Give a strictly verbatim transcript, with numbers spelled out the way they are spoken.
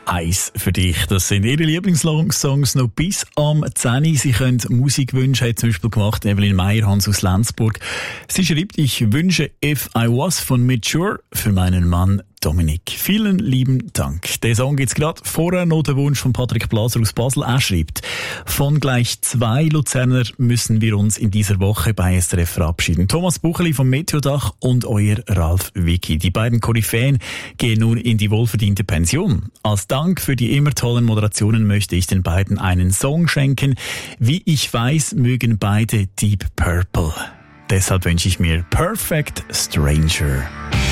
eins für dich. Das sind ihre Lieblingssongs noch bis am zehn. Sie können Musikwünsche, hat zum Beispiel gemacht Evelyn Meyerhans aus Lenzburg. Sie schreibt, ich wünsche If I Was von Mature für meinen Mann Dominik. Vielen lieben Dank. Den Song gibt's gerade. Vorher noch der Wunsch von Patrick Blaser aus Basel. Er schreibt, von gleich zwei Luzerner müssen wir uns in dieser Woche bei S R F verabschieden. Thomas Bucheli vom Meteodach und euer Ralf Wicki. Die beiden Koryphäen gehen nun in die wohlverdiente Pension. Als Dank für die immer tollen Moderationen möchte ich den beiden einen Song schenken. Wie ich weiß, mögen beide Deep Purple. Deshalb wünsche ich mir Perfect Stranger.